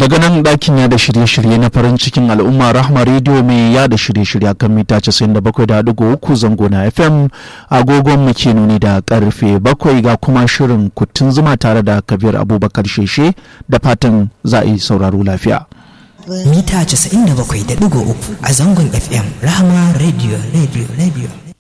daga nan ɗakin ya da shirye-shirye na farin cikin al'umma Rahma Radio mai ya da shirye-shirye kan mita 97.3 zango na FM agogon mu ke nuni da karfe 7 ga kuma shirin kuttun zuma tare da Kabir Abubakar Sheshe da fatan za a yi sauraro lafiya. Mita 97.3 a zangon FM Rahma Radio.